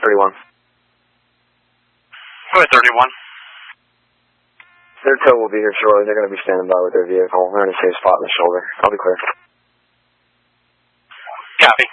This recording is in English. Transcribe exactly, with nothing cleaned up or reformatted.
thirty-one. Go ahead, thirty-one. Their tow will be here shortly. They're going to be standing by with their vehicle. They're in a safe spot in the shoulder. I'll be clear. Copy.